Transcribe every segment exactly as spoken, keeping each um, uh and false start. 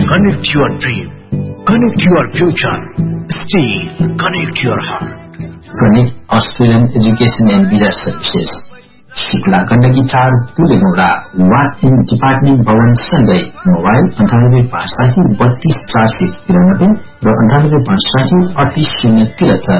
Connect your dream. Connect your future. Steel. Connect your heart. Connect Australian Education and Visa Services. Shukla Gandaki चार पुलेगौड़ा what in department भवन सँगै mobile अन्ठानब्बे बासठी बत्तीस चार सय तिरानब्बे र अन्ठानब्बे बासठी अडतिस शून्य त्रिहत्तर।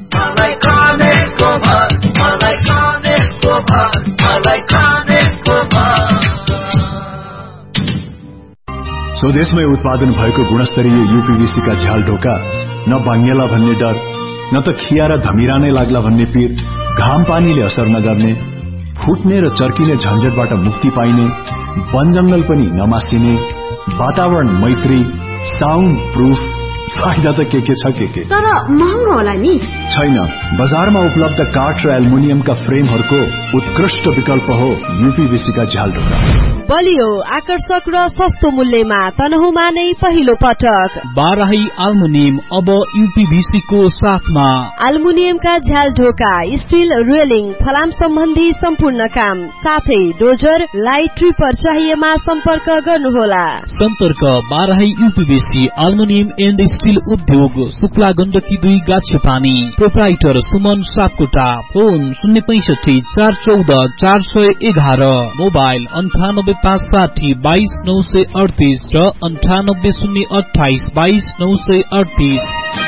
स्वदेशमै उत्पादन भएको गुणस्तरीय यूपीवीसी का झ्याल ढोका न बाङ्गेला भन्ने डर न त खिया र धमिरा नै लाग्ला भन्ने पीर, घाम पानीले असर नगर्ने, फुट्ने र चर्किने झन्झटबाट मुक्ति पाइने, वन जंगल पनि नमासिने, वातावरण मैत्री, साउन्ड प्रूफ, फाइदा त के के छ के के, तर महँगो होला नि? छैन, बजारमा उपलब्ध काठ र एल्युमिनियमका फ्रेमहरूको उत्कृष्ट विकल्प हो यूपीवीसी का झ्याल ढोका। बलियो, आकर्षक र सस्तो मूल्यमा तनहुमा नै पहिलो पटक बाराही एल्युमिनियम अब यूपीवीसी को साथमा। एल्युमिनियमका झ्याल ढोका, स्टील रेलिङ, फलाम सम्बन्धी सम्पूर्ण काम साथै डोजर, लाइट ट्रिपर चाहिएमा सम्पर्क गर्नुहोला। सम्पर्क Barahi UPVC aluminium and steel उद्योग, शुक्ला गण्डकी दुई गाछे पानी। प्रोप्राइटर सुमन सापकोटा। फोन शून्य पैंसठी चार चौध चार सय एघार। मोबाइल अन्ठानब्बे पाँच साठी बाइस नौ सय अडतिस र अन्ठानब्बे शून्य अठाइस बाइस नौ सय अडतिस।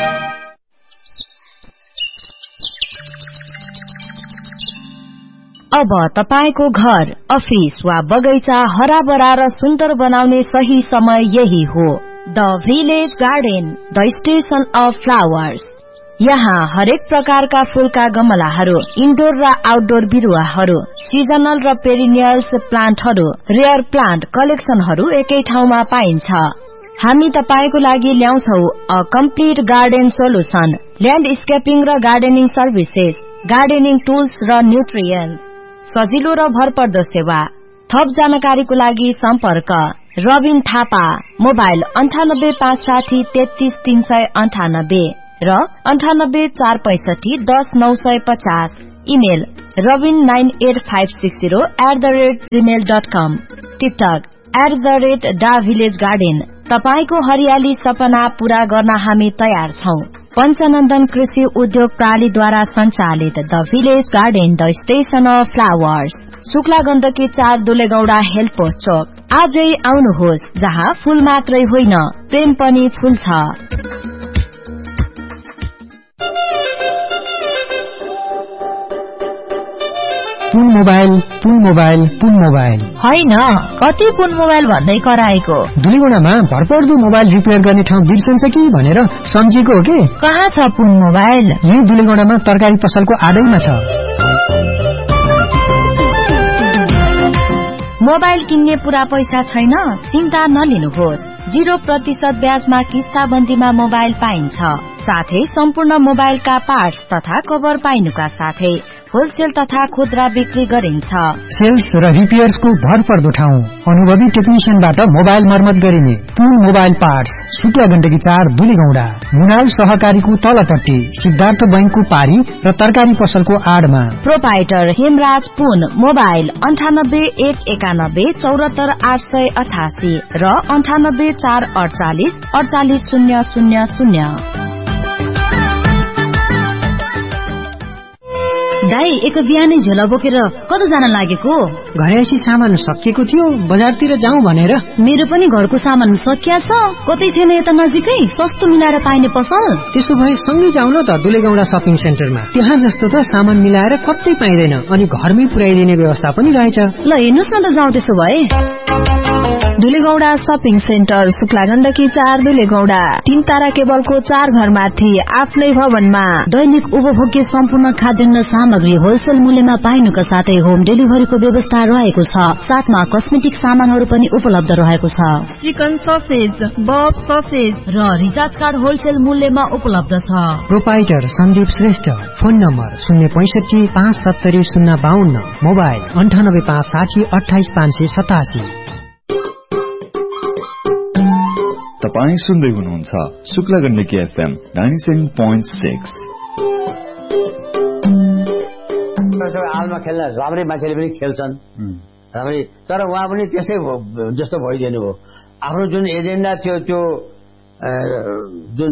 अब तपाईको घर, अफिस वा बगैँचा हराभरा र सुन्दर बनाउने सही समय यही हो। The village garden, the station of flowers. यहाँ हरेक प्रकारका फूलका गमलाहरू, इन्डोर र आउटडोर बिरुवाहरू, सिजनल र पेरिनियल्स प्लान्टहरू, रेयर प्लान्ट कलेक्सनहरू एकै ठाउँमा पाइन्छ। हामी तपाईको लागि ल्याउँछौ अ कम्प्लिट गार्डन सोलुसन, ल्यान्डस्केपिङ र गार्डनिङ सर्भिसेस, गार्डनिङ टुल्स र न्युट्रियन्ट्स, सजिलो र भरपर्दो सेवा। थप जानकारीको लागि सम्पर्क रबिन थापा। मोबाइल अन्ठानब्बे पाँच साठी तेत्तीस तीन सय अन्ठानब्बे र अन्ठानब्बे चार पैंसठी दस नौ सय पचास। Email Rabin nine at five six zero at the rate Gmail dot com. TikTok at the rate डा भिलेज गार्डन। तपाईको हरियाली सपना पूरा गर्न हामी तयार छौं। पञ्चनन्दन कृषि उद्योग प्रणालीद्वारा सञ्चालित the village garden, the station of flowers, Shukla Gandaki चार दुलेगौड़ा हेल्थ पोस्ट चोक। आजै आउनुहोस्, जहाँ फूल मात्रै होइन प्रेम पनि फूल छ। पुन मोबाइल, पुन मोबाइल, पुन मोबाइल होइन, कति पुन मोबाइल भन्दै कराएको? दुलीगुणामा भरपर्दो मोबाइल रिपेयर गर्ने ठाउँ बिर्सन्छ कि भनेर सम्झेको हो के? कहाँ छ पुन मोबाइल? यही दुलीगुणामा तरकारी पसलको आडैमा छ। मोबाइल किन्ने पूरा पैसा छैन? चिन्ता नलिनुहोस्। जीरो प्रतिशत ब्याजमा किस्ताबन्दीमा मोबाइल पाइन्छ। साथै सम्पूर्ण मोबाइलका पार्ट्स तथा कभर पाइनुका साथै होलसेल तथा खुद्रा बिक्री गरिन्छ। सेल्स र रिपेयर्सको भरपर्दो ठाउँ, अनुभवी टेक्निशियनबाट मोबाइल मर्मत गरिने पुन मोबाइल पार्ट्स, शुक्ला गण्डकी चार दुलीगौड़ा, मुनाल सहकारीको तलपट्टि, सिद्धार्थ बैंकको पारी र तरकारी पसलको आडमा। प्रोपाइटर हेमराज पुन। मोबाइल अन्ठानब्बे एक एकानब्बे चौरात्तर आठ सय अठासी र अन्ठानब्बे चार अडचालिस अडचालिस शून्य शून्य शून्य। दाई, एक बिहानै झोला बोकेर कता जान लागेको? घरैसी सामान सकिएको थियो, बजारतिर जाउँ भनेर। मेरो पनि घरको सामान सकिया छ। कतै छैन यता नजिकै सस्तो मिलाएर पाइने पसल? त्यसो भए सँगै जाउँ न त दुलेगौड़ा शपिङ सेन्टरमा। त्यहाँ जस्तो त सामान मिलाएर कतै पाइँदैन अनि घरमै पुर्याइदिने व्यवस्था पनि रहेछ। ल हेर्नुस् न त, जाउँ त्यसो भए। दुलेगौड़ा शपिङ सेन्टर, शुक्ला गण्डकी चार दुलेगौड़ा, तीन तारा केबलको चार घरमाथि आफ्नै भवनमा। दैनिक उपभोग्य सम्पूर्ण खाद्यान्न सामग्री होलसेल मूल्यमा पाइनुका साथै होम डेलिभरीको व्यवस्था रहेको छ। साथमा कस्मेटिक सामानहरू पनि उपलब्ध रहेको छ। चिकन ससेज, बफ ससेज र रिचार्ज कार्ड होलसेल मूल्यमा उपलब्ध छ। Proprietor Sandeep Shrestha. Phone number शून्य पैंसठी पाँच सत्तरी शून्य बाहन्न। मोबाइल अन्ठानब्बे पाँच साठी अठाइस पाँच सय सतासी। तपाईं सुन्दै हुनुहुन्छ Shukla Gandaki FM ninety seven point six. आलमा खेल्न राम्रै मान्छेले पनि खेल्छन्, राम्ररी। तर उहाँ पनि त्यसै जस्तो भइदिनु हो। आफ्नो जुन एजेन्डा थियो त्यो जुन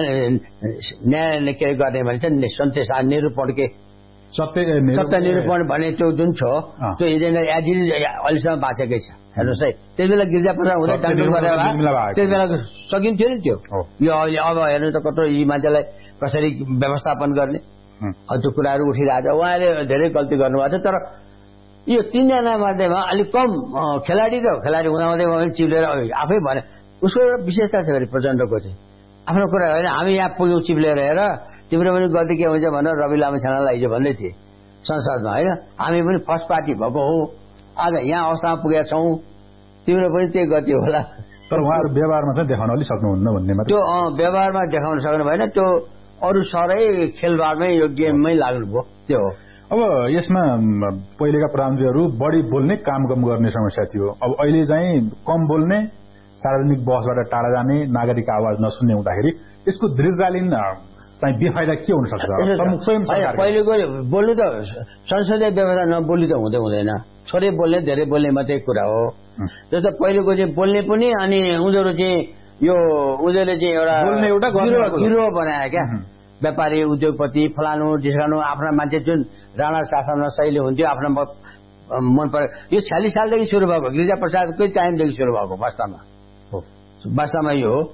न्याय के गर्ने भन्छ सन्देश निरूपणके सत्य सत्य निरूपण भने त्यो जुन छ त्यो एजेन्डा एजिल अहिलेसम्म बाँचेकै छ। हेर्नुहोस् है, त्यति बेला गिर्जा प्रसाद हुँदै कन्ट्रोल गरेर त्यति बेला सकिन्थ्यो नि त्यो। यो अहिले अब हेर्नु त कत्रो यी मान्छेलाई कसरी व्यवस्थापन गर्ने त्यो कुराहरू उठिरहेको छ। उहाँले धेरै गल्ती गर्नुभएको छ। तर यो तीनजना मध्येमा अलिक कम खेलाडी त खेलाडी हुँदाहुँदै चिप्लेर आफै भने उसको एउटा विशेषता छ फेरि प्रचण्डको चाहिँ आफ्नो कुरा होइन। हामी यहाँ पुग्यौँ चिप्लेर हेर तिम्रो पनि गल्ती के हुन्छ भनेर रवि लामिछानेलाई हिजो भन्दै थिए संसदमा होइन। हामी पनि फर्स्ट पार्टी भएको हो, आज यहाँ अवस्थामा पुगेका छौँ, तिम्रो पनि त्यही गति होला। तर उहाँहरू व्यवहारमा चाहिँ देखाउन अलिक सक्नुहुन्न भन्ने त्यो व्यवहारमा देखाउन सक्नु भएन। त्यो अरू सरै खेलबाडमै यो गेममै लाग्नुभयो त्यो हो। अब यसमा पहिलेका प्रधानमन्त्रीहरू बढी बोल्ने काम कम गर्ने समस्या थियो। अब अहिले चाहिँ कम बोल्ने, सार्वजनिक बहसबाट टाढा जाने, नागरिक आवाज नसुन्ने हुँदाखेरि यसको दीर्घकालीन चाहिँ बेफाइदा के हुन सक्छ? पहिलेको बोल्नु त संसदीय व्यवस्था नबोल्नु त हुँदै हुँदैन। छोरै बोल्ने धेरै बोल्ने मात्रै कुरा हो। जस्तो पहिलेको चाहिँ बोल्ने पनि अनि उनीहरू चाहिँ यो उनीहरूले चाहिँ एउटा बोल्ने एउटा गिरोह बनाए क्या, व्यापारी उद्योगपति फलानु ढिस्कानु आफ्ना मान्छे जुन राणा शासनमा सहिले हुन्थ्यो आफ्नो मन पर्यो। यो छ्यालिस सालदेखि सुरु भएको गिरिजा प्रसादकै टाइमदेखि सुरु भएको वास्तवमा वास्तवमा यो हो।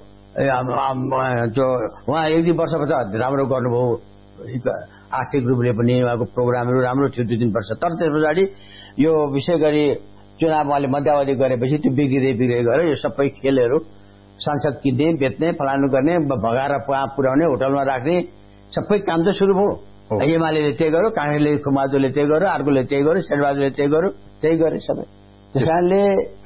त्यो उहाँ एक दुई वर्षपछि राम्रो गर्नुभयो, आर्थिक रूपले पनि उहाँको प्रोग्रामहरू राम्रो थियो दुई तिन वर्ष। तर त्यस पछाडि यो विशेष गरी चुनाव उहाँले मध्यावधि गरेपछि त्यो बिग्रिँदै बिग्रिँदै गयो। यो सबै खेलहरू सांसद किन्ने बेच्ने फलानु गर्ने भगाएर पुर्याउने होटलमा राख्ने सबै काम त सुरु भयो। एमाले त्यही गर्यो, काङ्ग्रेसले कुमाजुले त्यही गर्यो, अर्कोले त्यही गर्यो, शेरबहादुरले त्यही गर्यो, त्यही गरे सबै। त्यस कारणले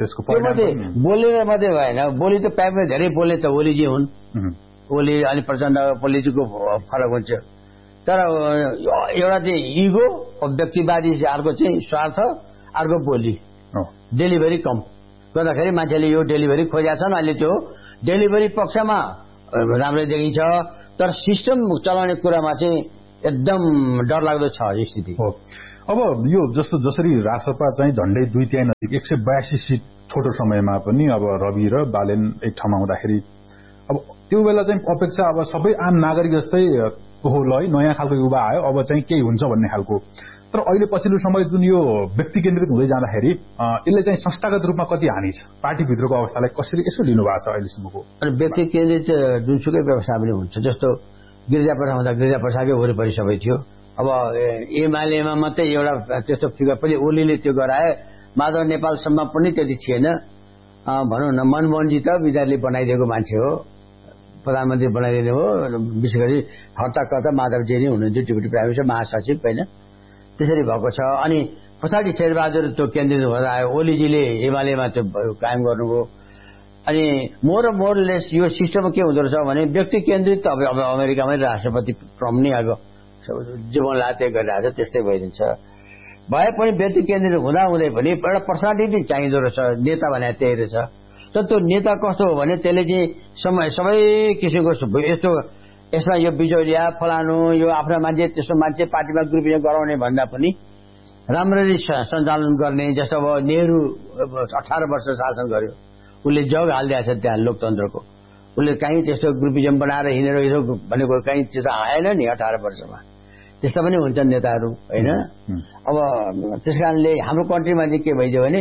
बोलेर मात्रै भएन, बोली त प्यापमा धेरै बोल्ने त ओलीजी हुन्। ओली अनि प्रचण्ड ओलीजीको फरक हुन्छ। तर एउटा चाहिँ इगो व्यक्तिवादी, अर्को चाहिँ स्वार्थ, अर्को बोली डेलिभरी कम गर्दाखेरि मान्छेले यो डेलिभरी खोजेका छन्। अहिले त्यो डेलिभरी पक्षमा राम्रै देखिन्छ, तर सिस्टम चलाउने कुरामा चाहिँ एकदम डरलाग्दो छ स्थिति हो। अब यो जस्तो जसरी रासपा चाहिँ झण्डै दुई तिहाई नजिक एक सय बयासी सिट छोटो समयमा पनि अब रवि र बालेन एक ठाउँमा हुँदाखेरि अब त्यो बेला चाहिँ अपेक्षा अब सबै आम नागरिक जस्तै ओहो ल है नयाँ खालको युवा आयो अब चाहिँ केही हुन्छ भन्ने खालको। तर अहिले पछिल्लो समय जुन यो व्यक्ति केन्द्रित हुँदै जाँदाखेरि यसले चाहिँ संस्थागत रूपमा कति हानि छ? पार्टीभित्रको अवस्थालाई कसरी यसो लिनु भएको छ अहिलेसम्मको? अनि व्यक्ति केन्द्रित जुनसुकै व्यवस्था पनि हुन्छ। जस्तो गिरिजा प्रसाद हुँदा गिरिजा प्रसादकै वरिपरि सबै थियो। अब एमालेमा मात्रै एउटा त्यस्तो फिगर पनि ओलीले त्यो गराए, माधव नेपालसम्म पनि त्यति थिएन। भनौँ न मनमोहनजी त विद्यार्थीले बनाइदिएको मान्छे हो, प्रधानमन्त्री बनाइदिनु हो। विशेष गरी हर्ताकर्ता माधवजी नै हुनुहुन्थ्यो, डेपुटी प्राइम मिनिस्टर महासचिव होइन, त्यसरी भएको छ। अनि पछाडि शेरबहादुर त्यो केन्द्रित भएर आयो, ओलीजीले एमालेमा त्यो कायम गर्नुभयो। अनि मोर मोरलेस यो सिस्टममा के हुँदो रहेछ भने व्यक्ति केन्द्रित त अब अब अमेरिकामै राष्ट्रपति ट्रम्प नै अब जीवन लाते गरिरहेको छ, त्यस्तै भइदिन्छ। भए पनि व्यक्ति केन्द्रित हुँदा हुँदै पनि एउटा पर्सनालिटी चाहिँदो रहेछ, नेता भने त्यही रहेछ। तर त्यो नेता कस्तो हो भने त्यसले चाहिँ समय सबै किसिमको यस्तो यसमा यो बिजोरिया फलानु यो आफ्ना मान्छे त्यस्तो मान्छे पार्टीमा ग्रुपिङ गराउने भन्दा पनि राम्ररी सञ्चालन गर्ने। जस्तो अब नेहरू अठार वर्ष शासन गर्यो, उसले जग हालिदिएको छ त्यहाँ लोकतन्त्रको। उसले कहीँ त्यस्तो ग्रुपिजम बनाएर हिँडेर यसो भनेको कहीँ त्यस्तो आएन नि अठार वर्षमा। त्यस्ता पनि हुन्छन् नेताहरू होइन। अब त्यस कारणले हाम्रो कन्ट्रीमा चाहिँ के भइदियो भने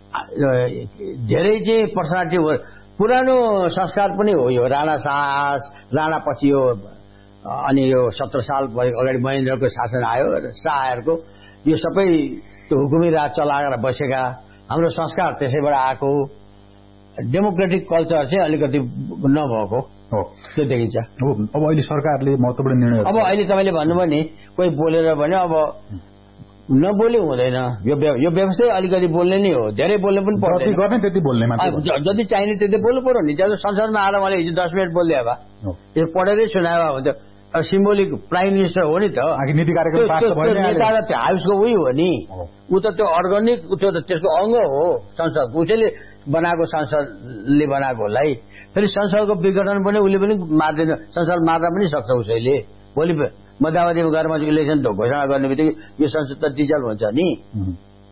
धेरै चाहिँ पर्सनालिटी पुरानो संस्कार पनि हो। यो राणा शाह राणा पछि यो अनि यो सत्र साल अगाडि महेन्द्रको शासन आयो, शाहहरूको यो सबै त्यो हुकुमी राज चलाएर बसेका हाम्रो संस्कार त्यसैबाट आएको। डेमोक्रेटिक कल्चर चाहिँ अलिकति नभएको हो त्यो देखिन्छ। अब अहिले सरकारले महत्त्वपूर्ण निर्णय अब अहिले तपाईँले भन्नुभयो नि कोही बोलेर भने अब नबोले हुँदैन। यो यो व्यवस्था अलिकति बोल्ने नै हो, धेरै बोल्ने पनि पर्दैन, गर्ने त्यति बोल्ने जति चाहिने त्यति बोल्नु पर्यो नि। जस्तो संसदमा आएर मैले हिजो दस मिनट बोल्दै भए त्यो पढेरै सुनायो हुन्थ्यो। सिम्बोलिक प्राइम मिनिस्टर हो नि त, नीति कार्यक्रम पास भयो नि, नेता त हाउसको उही हो नि, ऊ त त्यो अर्ग्यानिक त्यो त त्यसको अंग हो संसद। उसैले बनाएको संसदले बनाएको होला है। फेरि संसदको विघटन पनि उसले पनि मार्दैन, संसद मार्न पनि सक्छ उसैले। भोलि मध्यावधिमा गएर इलेक्सन घोषणा गर्ने बित्तिकै यो संसद त डिजल्भ हुन्छ नि।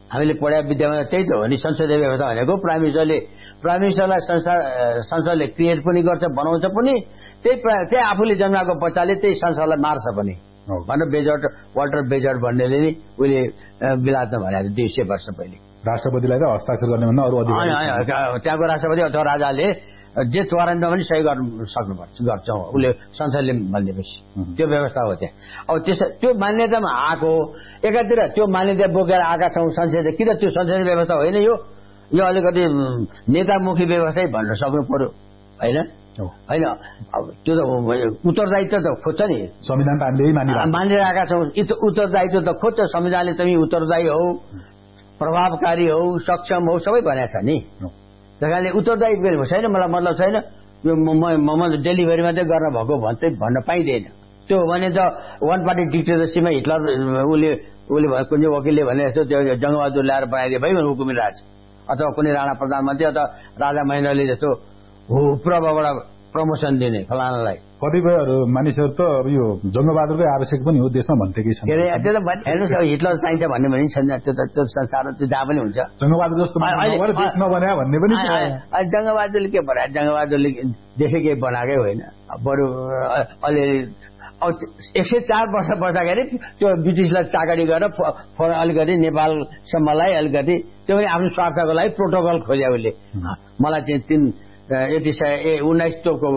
हामीले पढाए विद्यामा त्यही त हो नि संसदीय व्यवस्था भनेको प्राइम मिनिस्टरले प्राइम मिनिस्टरलाई संसद संसदले क्रिएट पनि गर्छ बनाउँछ पनि त्यही त्यही आफूले जन्माएको बच्चाले त्यही संसदलाई मार्छ पनि भनेर बेजर्ट वाल्टर बेजर्ट भन्नेले नि उहिले बिलात्न भनेको दुई सय वर्ष पहिले राष्ट्रपतिलाई त हस्ताक्षर गर्ने भन्दा अरू अधिकार त्यहाँको राष्ट्रपति अथवा राजाले जे वारेन्टमा पनि सही गर्न सक्नुपर्छ गर्छ उसले संसदले भनिदिएपछि त्यो व्यवस्था हो त्यहाँ अब त्यस त्यो मान्यतामा आएको एकातिर त्यो मान्यता बोकेर आएका छौँ संसदीय कि त त्यो संसदीय व्यवस्था होइन यो यो अलिकति नेतामुखी व्यवस्थै भन्न सक्नु पर्यो होइन होइन अब त्यो त उत्तरदायित्व त खोज्छ नि संविधान मानिरहेका छौँ उत्तरदायित्व त खोज्छ संविधानले तिमी उत्तरदायी हौ प्रभावकारी हौ सक्षम हौ सबै भनेको छ नि त्यस कारणले उत्तरदायी छैन मलाई मतलब छैन यो म डेलिभरी मात्रै गर्न भएको भन्दै भन्न पाइँदैन त्यो हो भने त वान पार्टी डिक्टेटरसिपमा हिटलर उसले उसले कुन चाहिँ वकिलले भने जस्तो त्यो जङ्गबहादुर ल्याएर बनाइदिए भइ हुकुमी राज अथवा कुनै राणा प्रधानमन्त्री अथवा राजा महेन्द्रले जस्तो हुप्रबाट प्रमोसन दिने फलानालाई कतिपयहरू मानिसहरू त अब यो जङ्गबहादुरकै आवश्यक पनि हो देशमा भन्थेकै छन् त्यो त हेर्नुहोस् अब हिटलर चाहिन्छ भन्ने पनि छैन त्यो त त्यो संसार त्यो जहाँ पनि हुन्छ जङ्गबहादुर जस्तो देश नबनायो भन्ने पनि जङ्गबहादुरले के बनायो जङ्गबहादुरले देशै केही बनाएकै होइन बरु अलिअलि अब एक सय चार वर्ष बस्दाखेरि त्यो ब्रिटिसलाई चाकरी गरेर अलिकति नेपालसम्मलाई अलिकति त्यो पनि आफ्नो स्वार्थको लागि प्रोटोकल खोज्यो उसले मलाई चाहिँ तिन यति सय ए उन्नाइस तोपको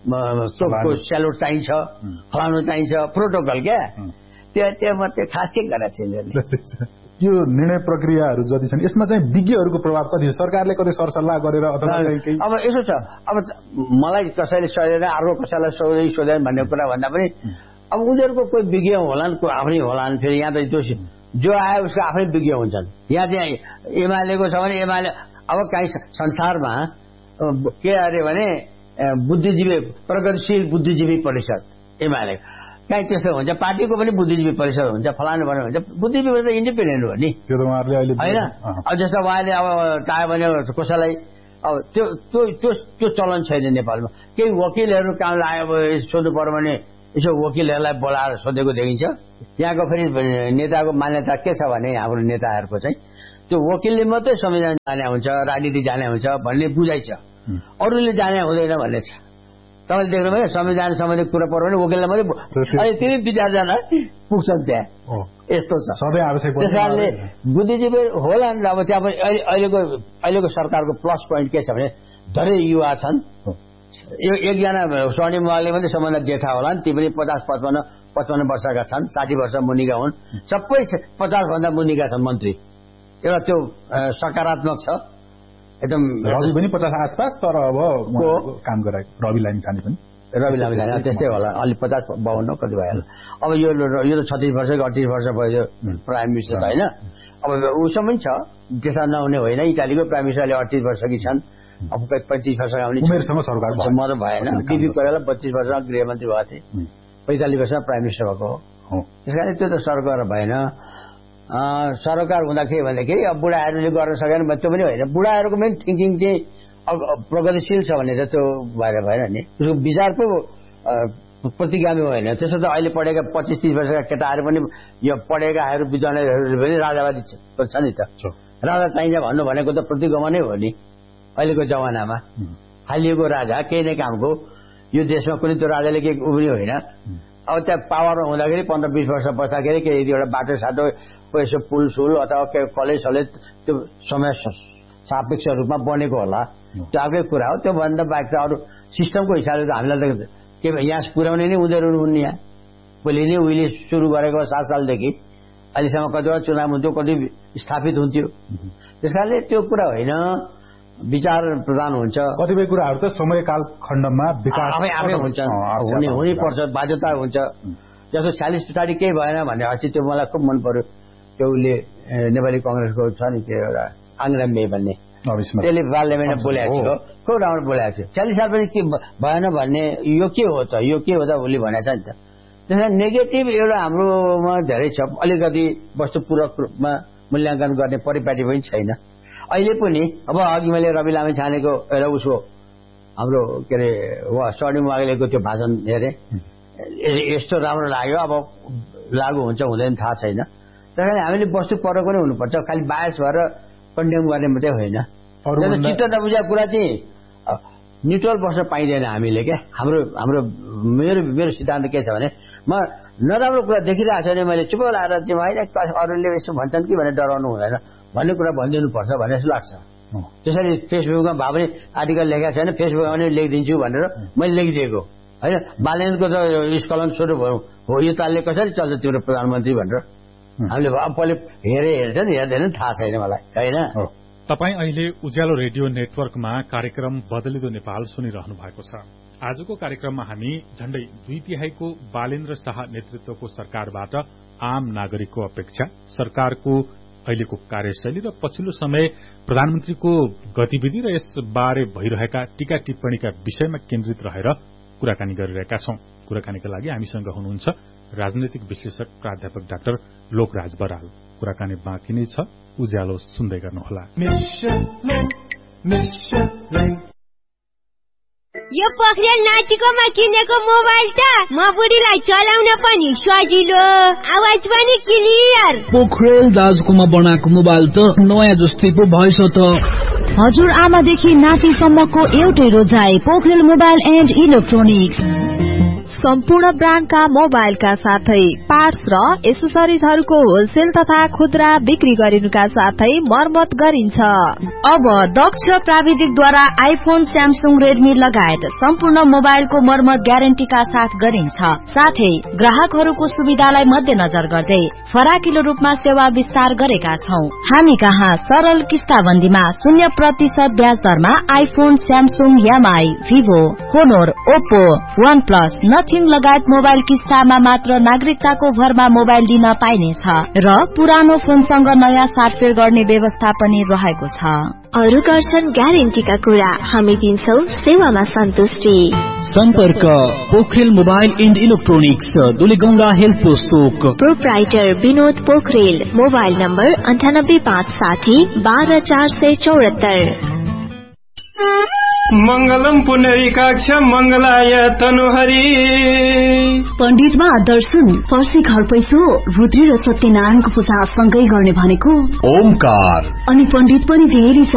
तोपको स्यालुट चाहिन्छ फलाउनु चाहिन्छ प्रोटोकल क्या त्यो त्यो मात्रै खास के गरेको छ यो निर्णय प्रक्रियाहरू जति छन् यसमा चाहिँ विज्ञहरूको प्रभाव कति छ सरकारले कतै सरसल्लाह गरेर अथवा अब यसो छ अब मलाई कसैले सोधेन अर्को कसैलाई सोधै सोधेन भन्ने कुरा भन्दा पनि अब उनीहरूको कोही विज्ञ होलान् कोही आफ्नै होलान् फेरि यहाँ त त्यो जो आयो उसको आफ्नै विज्ञ हुन्छन् यहाँ चाहिँ एमालेको छ भने एमाले अब काहीँ संसारमा के अरे भने बुद्धिजीवी प्रगतिशील बुद्धिजीवी परिषद एमाले काहीँ त्यस्तो हुन्छ पार्टीको पनि बुद्धिजीवी परिषद हुन्छ फलानु भन्नु हुन्छ बुद्धिजीवी परिषद इन्डिपेन्डेन्ट हो नि होइन अब जस्तो उहाँले अब चाह्यो भने कसैलाई अब त्यो त्यो त्यो त्यो चलन छैन नेपालमा केही वकिलहरू कहाँ आयो सोध्नु पर्यो भने यसो वकिलहरूलाई बोलाएर सोधेको देखिन्छ यहाँको फेरि नेताको मान्यता के छ भने हाम्रो नेताहरूको चाहिँ त्यो वकिलले मात्रै संविधान जाने हुन्छ राजनीति जाने हुन्छ भन्ने बुझाइ छ अरूले जाने हुँदैन भन्ने छ तपाईँले देख्नुभयो संविधान सम्बन्धी कुरा पर्यो भने वकिललाई मात्रै अहिले तिनी दुई चारजना पुग्छन् त्यहाँ यस्तो छ त्यस कारणले बुद्धिजीवी होला नि अब त्यहाँ पनि अहिलेको अहिलेको सरकारको प्लस पोइन्ट के छ भने धेरै युवा छन् यो एकजना स्वर्णिम उहाँले पनि सबभन्दा जेठा होला नि ती पनि पचास पचपन्न पचपन्न वर्षका छन् साठी वर्ष मुनिका हुन् सबै पचास भन्दा मुनिका छन् मन्त्री एउटा त्यो सकारात्मक छ एकदम रवि पनि पचास आसपास तर अब काम गराएको रवि लामी छाने पनि रवि लामी छाने त्यस्तै होला अलि पचास बाउन्न कति भइहाल्यो अब यो यो त छत्तिस वर्ष अठतिस वर्ष भयो प्राइम मिनिस्टर त होइन अब उसम्म पनि छ जेठा नहुने होइन इटालीको प्राइम मिनिस्टरले अठतिस वर्षकी छन् अब पैँतिस वर्षका उमेरसँग सरकार म त भएन बिपी कोइराला बत्तीस वर्षमा गृहमन्त्री भएको थिएँ पैँतालिस वर्षमा प्राइम मिनिस्टर भएको हो त्यस कारण त्यो त सरकार भएन सरकार हुँदा के भन्दाखेरि अब बुढाहरूले गर्न सकेन त्यो पनि होइन बुढाहरूको मेन थिङ्किङ चाहिँ प्रगतिशील छ भने त त्यो भएर भएन नि उसको विचार पो प्रतिगामी होइन त्यसो त अहिले पढेका पच्चिस तिस वर्षका केटाहरू पनि यो पढेकाहरू विद्वानहरू पनि राजावादी छ नि त राजा चाहिन्छ भन्नु भनेको त प्रतिगमनै हो नि अहिलेको जमानामा हालिएको राजा केही नै कामको यो देशमा कुनै त्यो राजाले केही उब्रियो होइन अब त्यहाँ पावरमा हुँदाखेरि पन्ध्र बिस वर्ष बस्दाखेरि केही एउटा बाटो साटो यसो पुल सुल अथवा के कलेज सलेज त्यो समय सापेक्ष रूपमा बनेको होला त्यो अर्कै कुरा हो त्योभन्दा बाहेक त अरू सिस्टमको हिसाबले त हामीलाई त के यहाँ पुर्याउने नै उनीहरू हुन् यहाँ पहिले नै उहिले सुरु गरेको सात सालदेखि अहिलेसम्म कतिवटा चुनाव हुन्थ्यो कति स्थापित हुन्थ्यो त्यस कारणले त्यो कुरा होइन विचार प्रदान हुन्छ कतिपय कुराहरू त समयकाल खण्डमा विकास आफै आफै हुन्छ हुने हुनै पर्छ बाध्यता हुन्छ जस्तो छ्यालिस पछाडि केही भएन भने अस्ति त्यो मलाई खुब मन पर्यो त्यो उसले नेपाली कङ्ग्रेसको छ नि त्यो एउटा आङ्ग्रामे भन्ने त्यसले पार्लियामेन्टमा बोलेको थियो खुब राम्रो बोलेको थियो चालिस सालपछि के भएन भन्ने यो के हो त यो के हो त उसले भनेको छ नि त त्यसमा नेगेटिभ एउटा हाम्रोमा धेरै छ अलिकति वस्तुपूर्वक रूपमा मूल्याङ्कन गर्ने परिपाटी पनि छैन अहिले पनि अब अघि मैले रवि लामी छानेको एउटा उसको हाम्रो के अरे स्वर्णिम वाग्लेको त्यो भाषण हेरेँ यस्तो राम्रो लाग्यो अब लागू हुन्छ हुँदैन थाहा छैन त्यसैले हामीले वस्तु परको नै हुनुपर्छ, खालि बायस भएर कन्डेम गर्ने मात्रै होइन। चित्त नबुझेको कुरा चाहिँ न्युट्रल बस्न पाइँदैन हामीले क्या। हाम्रो हाम्रो मेरो मेरो सिद्धान्त के छ भने म नराम्रो कुरा देखिरहेको छ भने मैले चुप लाएर चाहिँ होइन अरूले यसो भन्छन् कि भनेर डराउनु हुँदैन भन्ने कुरा भनिदिनुपर्छ भन्ने जस्तो लाग्छ। त्यसरी फेसबुकमा भए पनि आर्टिकल लेखेको छैन, फेसबुकमा पनि लेखिदिन्छु भनेर मैले लेखिदिएको होइन। बालेनको त स्कलन स्वरूप हो, यो तालले कसरी चल्छ तिम्रो प्रधानमन्त्री भनेर हामीले पहिला हेरे हेर्छ नि हेर्दैन थाहा छैन मलाई होइन। तपाईँ अहिले उज्यालो रेडियो नेटवर्कमा कार्यक्रम बदलिदो नेपाल सुनिरहनु भएको छ। आजको कार्यक्रममा हामी झण्डै दुई तिहाईको बालेन्द्र शाह नेतृत्वको सरकारबाट आम नागरिकको अपेक्षा, सरकारको अहिलेको कार्यशैली र पछिल्लो समय प्रधानमन्त्रीको गतिविधि र यसबारे भइरहेका टीका टिप्पणीका विषयमा केन्द्रित रहेर कुराकानी गरिरहेका छौं। कुराकानीका लागि हामीसँग हुनुहुन्छ राजनैतिक विश्लेषक प्राध्यापक डाक्टर लोकराज बराल। कुराकानी बाँकी नै छ, उज्यालो सुन्दै गर्नुहोला। यो पोखरेल नातिकोमा किनेको मोबाइल त म बुढीलाई चलाउन पनि सजिलो, आवाज पनि क्लियर। पोखरेल दाजुकोमा बनाएको मोबाइल त नयाँ जस्तै पो भएछ त। हजुर आमादेखि नातिसम्मको एउटै रोजाइ, पोखरेल मोबाइल एन्ड इलेक्ट्रोनिक्स। सम्पूर्ण ब्रान्डका मोबाइलका साथै पार्ट्स र एसेसरिजहरूको होलसेल तथा खुद्रा बिक्री गरिनुका साथै मर्मत गरिन्छ। अब दक्ष प्राविधिकद्वारा आइफोन, स्यामसुङ, रेडमी लगायत सम्पूर्ण मोबाइलको मर्मत ग्यारेन्टीका साथ गरिन्छ। साथै ग्राहकहरूको सुविधालाई मध्यनजर गर्दै फराकिलो रूपमा सेवा विस्तार गरेका छौं। हामी कहाँ सरल किस्ताबन्दीमा शून्य प्रतिशत ब्याज दरमा iPhone, Samsung, MI, Vivo, होनोर, Oppo, one plus, nothing लगायत मोबाइल किस्तामा मात्र नागरिकताको भरमा मोबाइल दिन पाइनेछ र पुरानो फोनसँग नयाँ साटफेर गर्ने व्यवस्था पनि रहेको छ। अरू गर्छन् ग्यारेन्टीका कुरा, हामी दिन्छौं सेवामा सन्तुष्टि। सम्पर्क Pokharel mobile and electronics, Dulegaunda health post Chowk. Proprietor Vinod Pokharel, mobile number अन्ठानब्बे पाँच साठी बाह्र चार सय चौहत्तर। मंगलम पुनरिकाक्ष मंगलाय तनुहरि। पण्डितमा दर्शन, फर्सी घर पैसो, रुद्री र सत्यनारायणको पूजा सँगै गर्ने भनेको ओमकार। अनि पण्डित पनि धेरै